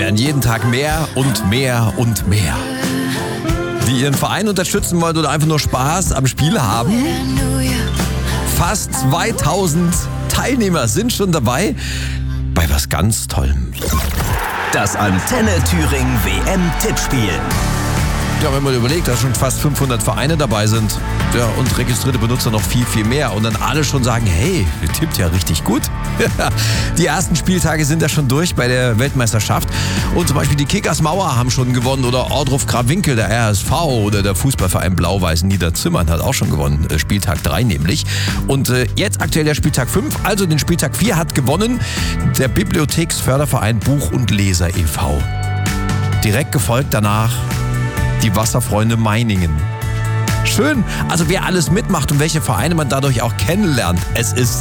werden jeden Tag mehr und mehr und mehr. Die ihren Verein unterstützen wollen oder einfach nur Spaß am Spiel haben. Fast 2000 Teilnehmer sind schon dabei bei was ganz Tollem. Das Antenne Thüringen WM-Tippspiel. Ja, wenn man überlegt, dass schon fast 500 Vereine dabei sind, ja, und registrierte Benutzer noch viel, viel mehr und dann alle schon sagen, hey, ihr tippt ja richtig gut. Die ersten Spieltage sind ja schon durch bei der Weltmeisterschaft und zum Beispiel die Kickers Mauer haben schon gewonnen oder Ohrdruf Krawinkel, der RSV oder der Fußballverein Blau-Weiß Niederzimmern hat auch schon gewonnen, Spieltag 3 nämlich. Und jetzt aktuell der Spieltag 5, also den Spieltag 4 hat gewonnen der Bibliotheksförderverein Buch- und Leser e.V. Direkt gefolgt danach die Wasserfreunde Meiningen. Schön, also wer alles mitmacht und welche Vereine man dadurch auch kennenlernt, es ist